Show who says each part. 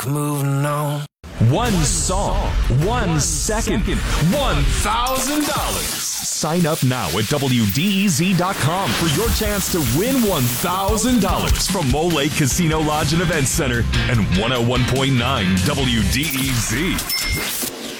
Speaker 1: moving on.
Speaker 2: One song, 1 second, $1,000. Sign up now at WDEZ.com for your chance to win $1,000 from Mole Lake Casino Lodge and Event Center and 101.9 WDEZ.